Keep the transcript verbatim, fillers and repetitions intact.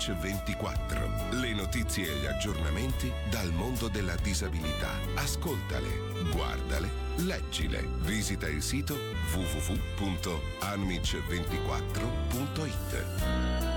Anmic ventiquattro. Le notizie e gli aggiornamenti dal mondo della disabilità. Ascoltale, guardale, leggile. Visita il sito w w w punto anmic ventiquattro punto it.